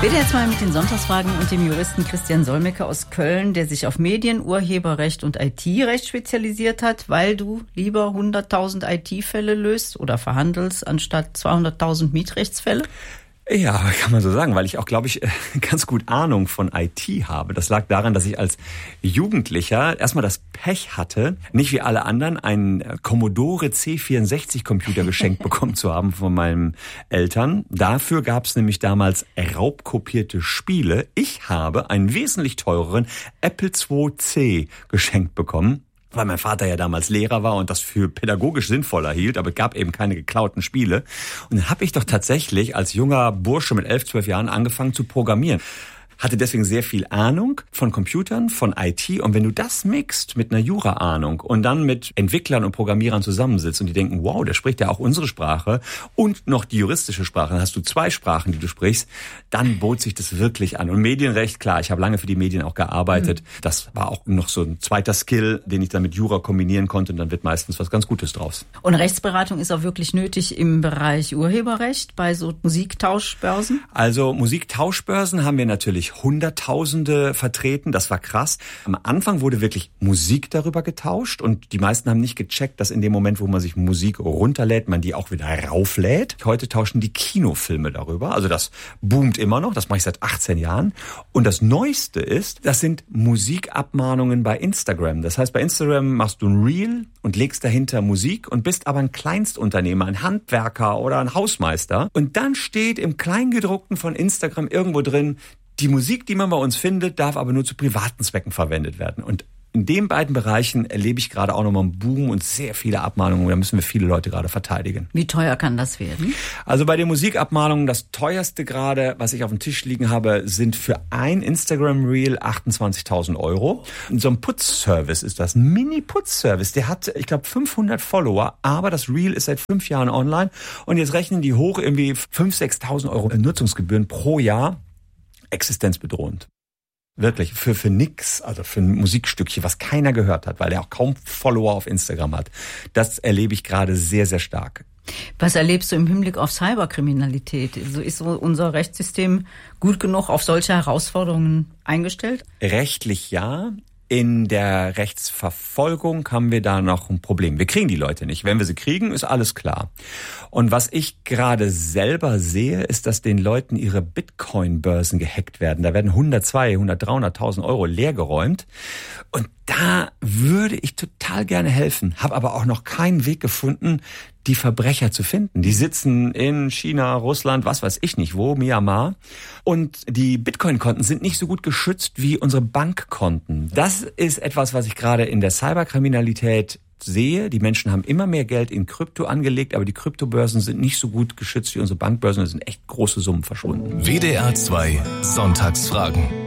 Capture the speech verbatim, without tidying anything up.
Ich rede jetzt mal mit den Sonntagsfragen und dem Juristen Christian Solmecke aus Köln, der sich auf Medien, Urheberrecht und I T-Recht spezialisiert hat, weil du lieber hunderttausend I T-Fälle löst oder verhandelst, anstatt zweihunderttausend Mietrechtsfälle? Ja, kann man so sagen, weil ich auch, glaube ich, ganz gut Ahnung von I T habe. Das lag daran, dass ich als Jugendlicher erstmal das Pech hatte, nicht wie alle anderen einen Commodore C vierundsechzig Computer geschenkt bekommen zu haben von meinen Eltern. Dafür gab es nämlich damals raubkopierte Spiele. Ich habe einen wesentlich teureren Apple zwei C geschenkt bekommen, weil mein Vater ja damals Lehrer war und das für pädagogisch sinnvoller hielt, aber es gab eben keine geklauten Spiele. Und dann habe ich doch tatsächlich als junger Bursche mit elf, zwölf Jahren angefangen zu programmieren. Hatte deswegen sehr viel Ahnung von Computern, von I T. Und wenn du das mixt mit einer Jura-Ahnung und dann mit Entwicklern und Programmierern zusammensitzt und die denken, wow, der spricht ja auch unsere Sprache und noch die juristische Sprache, dann hast du zwei Sprachen, die du sprichst, dann bot sich das wirklich an. Und Medienrecht, klar, ich habe lange für die Medien auch gearbeitet. Mhm. Das war auch noch so ein zweiter Skill, den ich dann mit Jura kombinieren konnte und dann wird meistens was ganz Gutes draus. Und Rechtsberatung ist auch wirklich nötig im Bereich Urheberrecht bei so Musiktauschbörsen? Also Musiktauschbörsen haben wir natürlich Hunderttausende vertreten, das war krass. Am Anfang wurde wirklich Musik darüber getauscht und die meisten haben nicht gecheckt, dass in dem Moment, wo man sich Musik runterlädt, man die auch wieder rauflädt. Heute tauschen die Kinofilme darüber, also das boomt immer noch, das mache ich seit achtzehn Jahren. Und das Neueste ist, das sind Musikabmahnungen bei Instagram. Das heißt, bei Instagram machst du ein Reel und legst dahinter Musik und bist aber ein Kleinstunternehmer, ein Handwerker oder ein Hausmeister. Und dann steht im Kleingedruckten von Instagram irgendwo drin, die Musik, die man bei uns findet, darf aber nur zu privaten Zwecken verwendet werden. Und in den beiden Bereichen erlebe ich gerade auch nochmal einen Boom und sehr viele Abmahnungen. Da müssen wir viele Leute gerade verteidigen. Wie teuer kann das werden? Also bei den Musikabmahnungen, das teuerste gerade, was ich auf dem Tisch liegen habe, sind für ein Instagram-Reel achtundzwanzigtausend Euro. Und so ein Putzservice ist das, ein Mini-Putzservice. Der hat, ich glaube, fünfhundert Follower, aber das Reel ist seit fünf Jahren online. Und jetzt rechnen die hoch irgendwie fünftausend, sechstausend Euro Nutzungsgebühren pro Jahr. Existenzbedrohend. Wirklich, für, für nix, also für ein Musikstückchen, was keiner gehört hat, weil er auch kaum Follower auf Instagram hat. Das erlebe ich gerade sehr, sehr stark. Was erlebst du im Hinblick auf Cyberkriminalität? Also ist so unser Rechtssystem gut genug auf solche Herausforderungen eingestellt? Rechtlich ja. In der Rechtsverfolgung haben wir da noch ein Problem. Wir kriegen die Leute nicht. Wenn wir sie kriegen, ist alles klar. Und was ich gerade selber sehe, ist, dass den Leuten ihre Bitcoin-Börsen gehackt werden. Da werden hundert, zweihundert, dreihunderttausend Euro leergeräumt. Und da würde ich total gerne helfen, habe aber auch noch keinen Weg gefunden, die Verbrecher zu finden. Die sitzen in China, Russland, was weiß ich nicht wo, Myanmar. Und die Bitcoin-Konten sind nicht so gut geschützt wie unsere Bankkonten. Das ist etwas, was ich gerade in der Cyberkriminalität sehe. Die Menschen haben immer mehr Geld in Krypto angelegt, aber die Kryptobörsen sind nicht so gut geschützt wie unsere Bankbörsen. Da sind echt große Summen verschwunden. W D R zwei Sonntagsfragen.